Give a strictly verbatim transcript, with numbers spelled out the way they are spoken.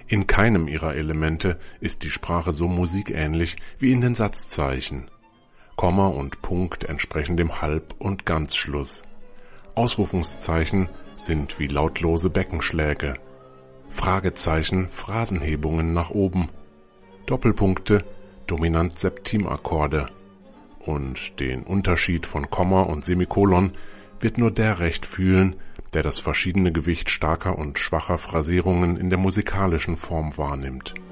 In keinem ihrer Elemente ist die Sprache so musikähnlich wie in den Satzzeichen. Komma und Punkt entsprechen dem Halb- und Ganzschluss. Ausrufungszeichen sind wie lautlose Beckenschläge. Fragezeichen Phrasenhebungen nach oben. Doppelpunkte Dominant-Septim-Akkorde. Und den Unterschied von Komma und Semikolon wird nur der recht fühlen, der das verschiedene Gewicht starker und schwacher Phrasierungen in der musikalischen Form wahrnimmt.